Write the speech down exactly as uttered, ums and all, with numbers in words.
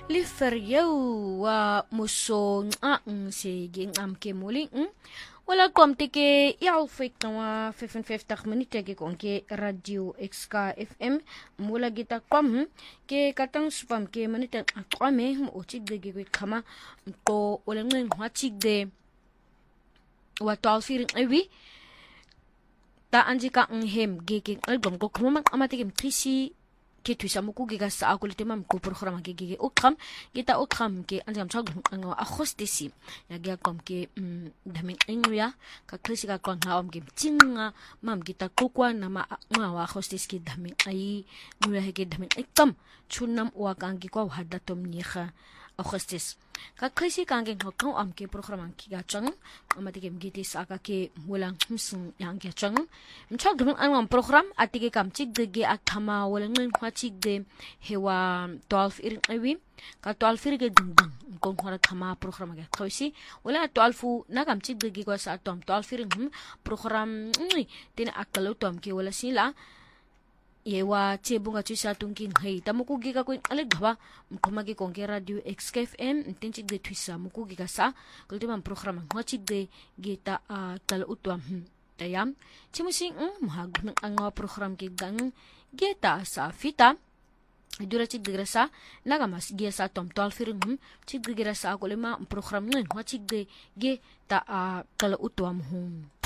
liferyeu wa musong ang sige am ke muling wala kom tike yalfik na fifty minute ke konke radio X K F M mula gita kom ke katang spam ke minute kwame mo chig de ge kama ko wala ngin wa chig de wa twelve ewi ta anjika ang hem ge ge album ko kuma amatikim trisi ke tuisa mo kugiga sa ako lite mam ko program ke gigi ukram kita ukram ke anjam chag ang hostesi yagya kom ke damin ingya ka krisi ka kon ha om ke tinga mam kita kokwa na ma wa hostes ke damin ai nuya ke damin ikam chunam wa kang ki ko hadatom ni kha hostes ka krisi kang ke ko am ke program ki ga chang amatikem giti sa ka ke mulang humsung yang ke chang mchag dum ang program atike kam chig de ge athama wala ngin chig de hewa twelve irin ewi ka twelve ir ge dum dum kon khara thama program ge khoisi wala twelve na kam chig de ge ko sa tom twelve irin program tin akalo tom ke wala sila yewa chebunga chusa tungkin hei tamuku gi ka kuin aleg bhawa mkhoma ge konge radio X K F M tin chig de thuisa muku gi ka sa kultima program ho chig de geta tal utwam tayam chimusing mahag ang program ke gang geta sa fita dura chig de grasa nagamas ge sa tom twelve irin chig de grasa ko lema program ngun ho chig de ge ta tal utwam hum